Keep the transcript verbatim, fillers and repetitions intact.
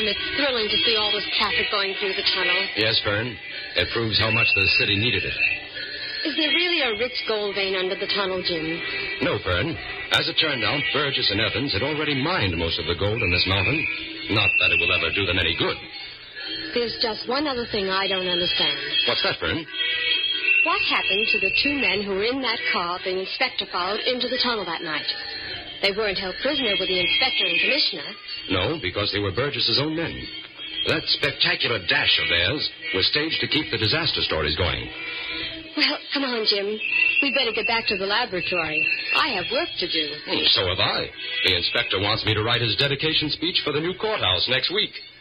it's thrilling to see all this traffic going through the tunnel. Yes, Fern. It proves how much the city needed it. Is there really a rich gold vein under the tunnel, Jim? No, Fern. As it turned out, Burgess and Evans had already mined most of the gold in this mountain. Not that it will ever do them any good. There's just one other thing I don't understand. What's that, Fern? What happened to the two men who were in that car the inspector followed into the tunnel that night? They weren't held prisoner with the inspector and commissioner. No, because they were Burgess's own men. That spectacular dash of theirs was staged to keep the disaster stories going. Well, come on, Jim. We'd better get back to the laboratory. I have work to do. Hmm, so have I. The inspector wants me to write his dedication speech for the new courthouse next week.